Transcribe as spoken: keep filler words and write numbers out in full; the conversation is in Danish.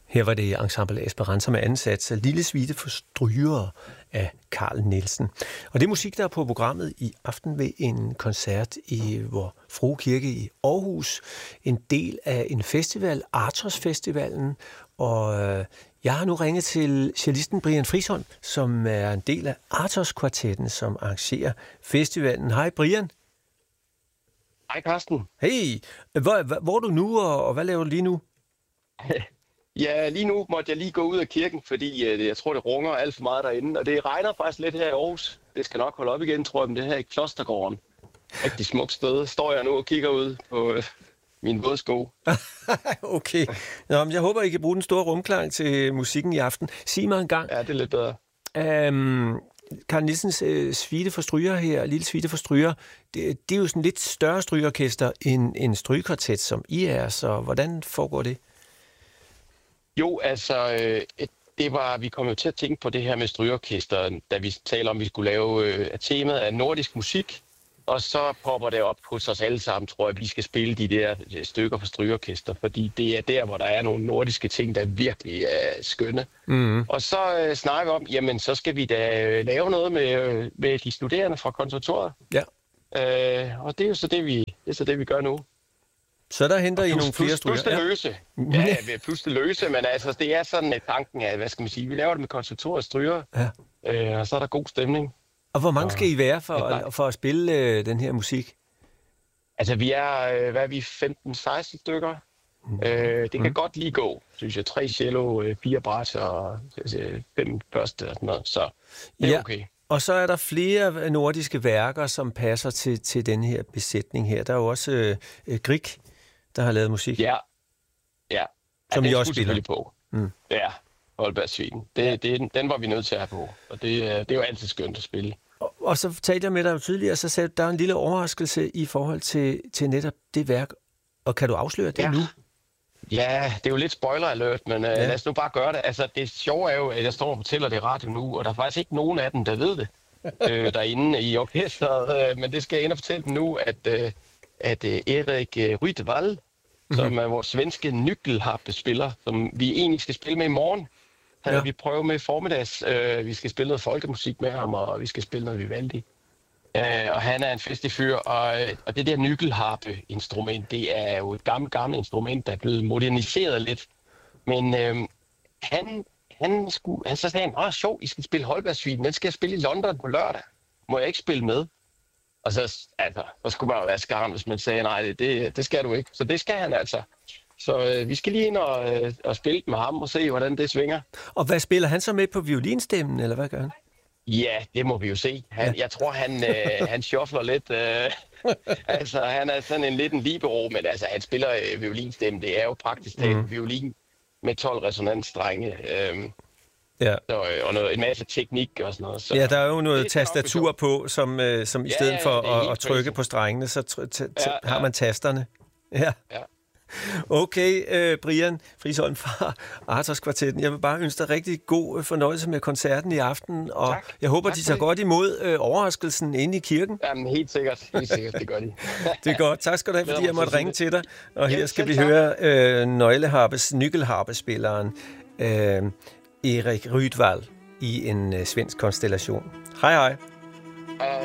Her var det Ensemble Esperanza med anden sats af Lille Suite for strygere af Carl Nielsen. Og det er musik, der er på programmet i aften ved en koncert i Vor Frue Kirke i Aarhus. En del af en festival, Artos Festivalen. Og jeg har nu ringet til cellisten Brian Frisholm, som er en del af Artos Kvartetten, som arrangerer festivalen. Hej Brian. Hej Carsten. Hey, hvor, hvor er du nu, og, og hvad laver du lige nu? Ja, lige nu måtte jeg lige gå ud af kirken, fordi øh, jeg tror, det runger alt for meget derinde. Og det regner faktisk lidt her i Aarhus. Det skal nok holde op igen, tror jeg, men det her i Klostergården. Rigtig smukt sted. Står jeg nu og kigger ud på øh, mine vådsko. Okay. Nå, men jeg håber, I kan bruge den store rumklang til musikken i aften. Sig mig en gang. Ja, det er lidt bedre. Um, Carl Nielsens øh, Suite for stryger her, Lille Suite for stryger, det, det er jo sådan lidt større strygeorkester end en strygekvartet, som I er. Så hvordan foregår det? Jo, altså, øh, det var, vi kom jo til at tænke på det her med strygeorkester, da vi talte om, at vi skulle lave øh, temaet af nordisk musik, og så popper det op hos os alle sammen, tror jeg, at vi skal spille de der stykker for strygeorkester, fordi det er der, hvor der er nogle nordiske ting, der virkelig er skønne. Mm-hmm. Og så øh, snakker vi om, jamen, så skal vi da øh, lave noget med, øh, med de studerende fra konservatoriet. Ja. Øh, og det er jo så det, vi, det er så det, vi gør nu. Så der henter I plus, nogle flere plus, stryger? Plus det løse. Ja, ja, plus det løse, men altså, det er sådan et tanken af, hvad skal man sige, vi laver det med konservatoriets stryger, ja. øh, og så er der god stemning. Og hvor mange skal I være for, at, for at spille øh, den her musik? Altså, vi er, øh, hvad er vi, femten seksten stykker. Mm. Øh, det kan mm. godt lige gå, synes jeg. Tre cello, øh, fire bras og øh, fem første og sådan noget, så det er ja. Okay. Og så er der flere nordiske værker, som passer til, til den her besætning her. Der er jo også øh, Grieg, der har lavet musik. Ja, ja. Som ja, I også spiller på. Mm. Ja, Holbergsviten. Det, det, den var vi nødt til at have på, og det, det er jo altid skønt at spille. Og, og så talte jeg med dig jo tidligere, så sagde du, der er en lille overraskelse i forhold til, til netop det værk. Og kan du afsløre det ja. nu? Ja, det er jo lidt spoiler alert, men uh, ja. lad os nu bare gøre det. Altså, det sjove er jo, at jeg står og fortæller det i radio nu, og der er faktisk ikke nogen af dem, der ved det, øh, derinde i orkestret. Øh, men det skal jeg ind og fortælle dem nu, at, øh, at øh, Erik øh, Rydevall, mm-hmm. som er vores svenske nyckelharpespiller, som vi egentlig skal spille med i morgen, havde ja. vi prøvet med i formiddags. Øh, vi skal spille noget folkemusik med ham, og vi skal spille noget Vivaldi. Uh, og han er en festlig fyr, og, og det der nyckelharpe-instrument, det er jo et gammelt, gammelt instrument, der er blevet moderniseret lidt. Men uh, han, han, skulle, han så sagde, åh, sjov, I skal spille Holbergssuiten, den skal jeg spille i London på lørdag. Må jeg ikke spille med? Og så, altså, så skulle man jo være skarn, hvis man sagde, nej, det, det skal du ikke. Så det skal han altså. Så uh, vi skal lige ind og, uh, og spille med ham og se, hvordan det svinger. Og hvad spiller han så med på violinstemmen, eller hvad gør han? Ja, det må vi jo se. Han, ja. Jeg tror, han, øh, han shuffler lidt. Øh, altså, han er sådan en lidt en libero, men altså, han spiller øh, violinstemme. Det er jo praktisk talt mm. violin med tolv resonansstrenge. Øh, ja. så, og noget, en masse teknik og sådan noget. Så, ja, der er jo noget tastatur på, som, øh, som i ja, stedet ja, for at, at trykke crazy. på strengene, så t- t- t- ja, ja. har man tasterne. Ja. ja. Okay, øh, Brian Frisholm fra Artos Kvartetten. Jeg vil bare ønske dig rigtig god fornøjelse med koncerten i aften, og tak. jeg håber, tak de tager godt imod øh, overraskelsen inde i kirken. Jamen, helt sikkert. Helt sikkert, det gør de. Det er godt. Tak skal du have, fordi jeg måtte ringe til dig. Og her ja, skal vi tak. høre øh, nøgleharpes, nyckelharpespilleren øh, Erik Rydevall i en øh, svensk konstellation. Hej hej. Uh...